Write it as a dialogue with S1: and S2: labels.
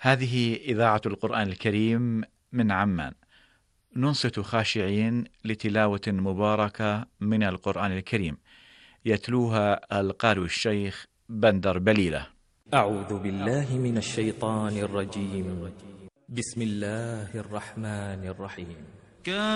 S1: هذه إذاعة القرآن الكريم من عمان، ننصت خاشعين لتلاوة مباركة من القرآن الكريم، يتلوها القارئ الشيخ بندر بليلة.
S2: أعوذ بالله من الشيطان الرجيم. بسم الله الرحمن الرحيم.